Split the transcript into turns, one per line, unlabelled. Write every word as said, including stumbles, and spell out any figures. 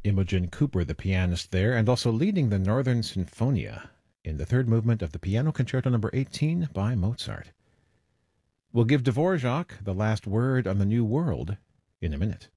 Imogen Cooper, the pianist there, and also leading the Northern Sinfonia in the third movement of the Piano Concerto number eighteen by Mozart. We'll give Dvorak the last word on the New World in a minute.